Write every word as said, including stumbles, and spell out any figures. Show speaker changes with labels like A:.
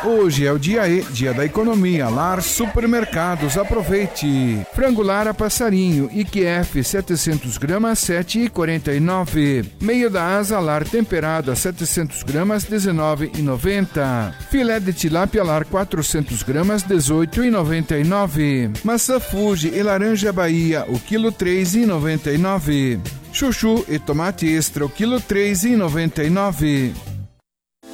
A: Hoje é o dia E, dia da economia. Lar Supermercados, aproveite. Frango Lara passarinho I Q F setecentos gramas, sete reais e quarenta e nove centavos. Meio da asa Lar temperado a setecentos gramas, dezenove reais e noventa centavos. Filé de tilápia Lar quatrocentos gramas, dezoito reais e noventa e nove centavos. Maçã Fuji e laranja Bahia, o quilo três reais e noventa e nove centavos. Chuchu e tomate extra, o quilo três reais e noventa e nove centavos.